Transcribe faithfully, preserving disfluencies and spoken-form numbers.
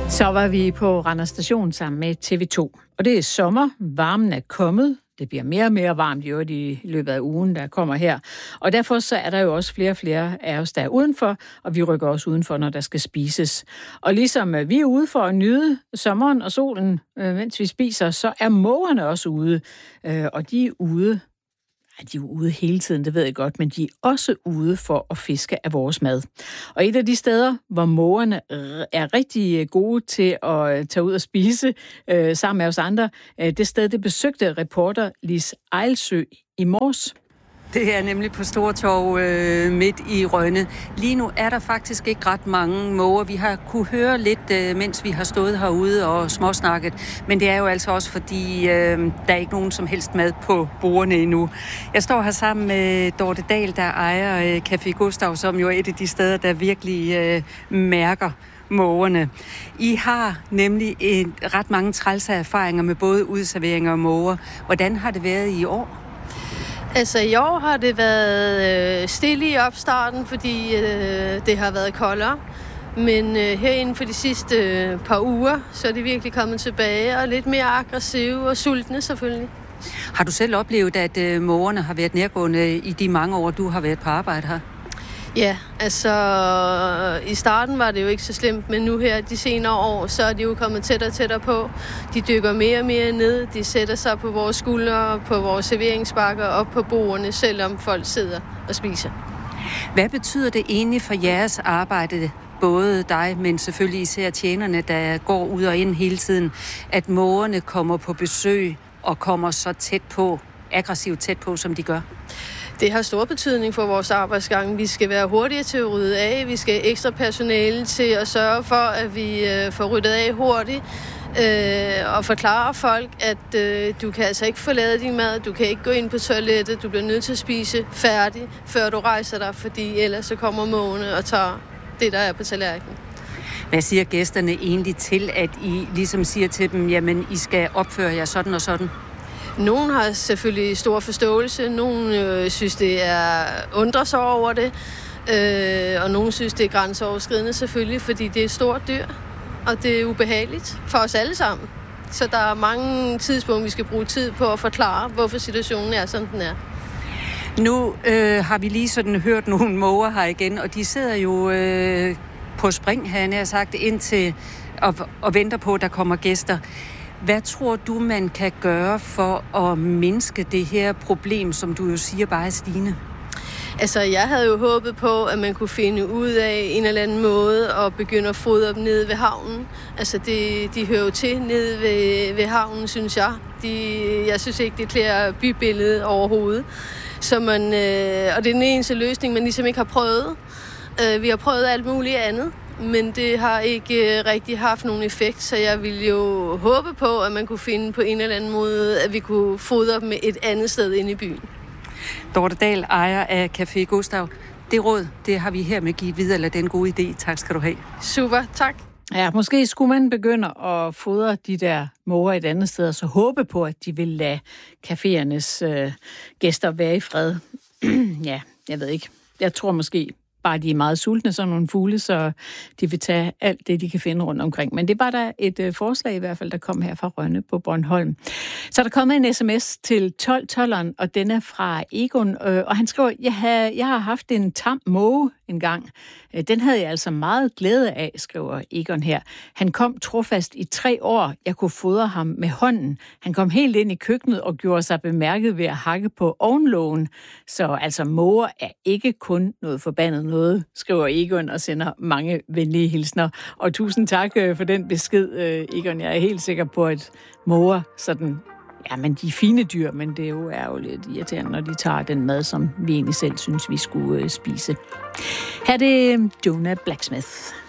Så var vi på Randers Station sammen med T V to. Og det er sommer, varmen er kommet. Det bliver mere og mere varmt i øvrigt i løbet af ugen, der kommer her. Og derfor så er der jo også flere og flere af os, der er udenfor, og vi rykker også udenfor, når der skal spises. Og ligesom vi er ude for at nyde sommeren og solen, mens vi spiser, så er mågerne også ude. Og de er ude... Ja, de er ude hele tiden, det ved jeg godt, men de er også ude for at fiske af vores mad. Og et af de steder, hvor mågerne er rigtig gode til at tage ud og spise øh, sammen med os andre, øh, det sted, det besøgte reporter Lis Ejlsø i morges. Det er nemlig på Stortorv øh, midt i Rønne. Lige nu er der faktisk ikke ret mange måger. Vi har kunne høre lidt, øh, mens vi har stået herude og småsnakket. Men det er jo altså også, fordi øh, der er ikke nogen som helst mad på bordene endnu. Jeg står her sammen med Dorte Dahl, der ejer øh, Café Gustav, som jo er et af de steder, der virkelig øh, mærker mågerne. I har nemlig et, ret mange trælse erfaringer med både udserveringer og måger. Hvordan har det været i år? Altså i år har det været øh, stille i opstarten, fordi øh, det har været koldere. Men øh, her inden for de sidste øh, par uger, så er det virkelig kommet tilbage og lidt mere aggressive og sultne selvfølgelig. Har du selv oplevet, at øh, mågerne har været nærgående i de mange år, du har været på arbejde her? Ja, altså i starten var det jo ikke så slemt, men nu her de senere år, så er de jo kommet tættere og tættere på. De dykker mere og mere ned, de sætter sig på vores skuldre, på vores serveringsbakker og på bordene, selvom folk sidder og spiser. Hvad betyder det egentlig for jeres arbejde, både dig, men selvfølgelig især tjenerne, der går ud og ind hele tiden, at mågerne kommer på besøg og kommer så tæt på, aggressivt tæt på, som de gør? Det har stor betydning for vores arbejdsgang. Vi skal være hurtigere til at rydde af. Vi skal have ekstra personale til at sørge for, at vi øh, får ryddet af hurtigt. Øh, og forklare folk, at øh, du kan altså ikke forlade din mad. Du kan ikke gå ind på toilettet. Du bliver nødt til at spise færdig, før du rejser dig, fordi ellers så kommer mågerne og tager det, der er på tallerkenen. Hvad siger gæsterne egentlig til, at I ligesom siger til dem, jamen I skal opføre jer sådan og sådan? Nogle har selvfølgelig stor forståelse, nogle øh, synes, det er undrer sig over det, øh, og nogle synes, det er grænseoverskridende selvfølgelig, fordi det er et stort dyr, og det er ubehageligt for os alle sammen. Så der er mange tidspunkter, vi skal bruge tid på at forklare, hvorfor situationen er, som den er. Nu øh, har vi lige sådan hørt nogle måger her igen, og de sidder jo øh, på spring, har jeg sagt, indtil og, og venter på, at der kommer gæster. Hvad tror du, man kan gøre for at mindske det her problem, som du jo siger bare er stigende? Altså, jeg havde jo håbet på, at man kunne finde ud af en eller anden måde at begynde at fodre dem nede ved havnen. Altså, det, de hører jo til nede ved, ved havnen, synes jeg. De, jeg synes ikke, det klæder bybilledet overhovedet. Så man, øh, og det er den eneste løsning, man ligesom ikke har prøvet. Øh, vi har prøvet alt muligt andet, men det har ikke øh, rigtig haft nogen effekt, så jeg ville jo håbe på, at man kunne finde på en eller anden måde, at vi kunne fodre dem et andet sted inde i byen. Dorte Dahl, ejer af Café Gustav. Det råd, det har vi her med givet videre, eller den gode idé. Tak skal du have. Super, tak. Ja, måske skulle man begynde at fodre de der måger et andet sted, og så håbe på, at de vil lade caféernes øh, gæster være i fred. Ja, jeg ved ikke. Jeg tror måske bare, de er meget sultne, sådan nogle fugle, så de vil tage alt det, de kan finde rundt omkring. Men det var der et øh, forslag i hvert fald, der kom her fra Rønne på Bornholm. Så er der kommet en sms til tolv tolveren, og den er fra Egon, øh, og han skriver, jeg har, jeg har haft en tam måge en gang. Den havde jeg altså meget glæde af, skriver Egon her. Han kom trofast i tre år. Jeg kunne fodre ham med hånden. Han kom helt ind i køkkenet og gjorde sig bemærket ved at hakke på ovenlågen. Så altså, måger er ikke kun noget forbandet noget, skriver Egon og sender mange venlige hilsner. Og tusind tak for den besked, Egon. Jeg er helt sikker på, at måger sådan... Ja, men de er fine dyr, men det er jo, er jo lidt irriterende, når de tager den mad, som vi egentlig selv synes, vi skulle øh, spise. Her er det Jonah Blacksmith.